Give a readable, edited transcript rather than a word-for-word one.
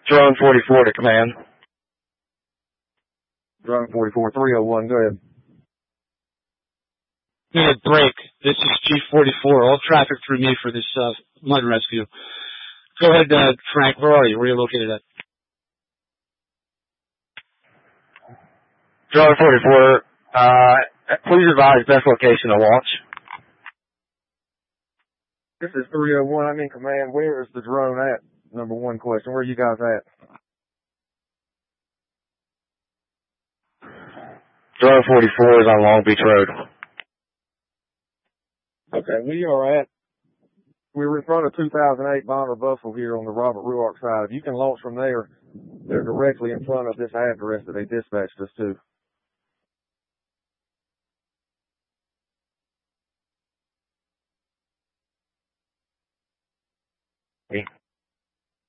Drone 44 to command. Drone 44, 301, go ahead. Good break. This is G44. All traffic through me for this mud rescue. Go ahead, Frank. Where are you? Where are you located at? Drone 44, please advise best location to launch. This is 301. I'm in command. Where is the drone at? Number one question. Where are you guys at? Drone 44 is on Long Beach Road. Okay, we're in front of 2008 Bonner Buffalo here on the Robert Ruark side. If you can launch from there, they're directly in front of this address that they dispatched us to.